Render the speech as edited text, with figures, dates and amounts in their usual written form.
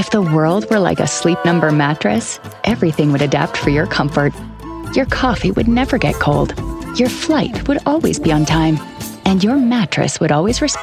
If the world were like a Sleep Number mattress, everything would adapt for your comfort. Your coffee would never get cold. Your flight would always be on time. And your mattress would always respond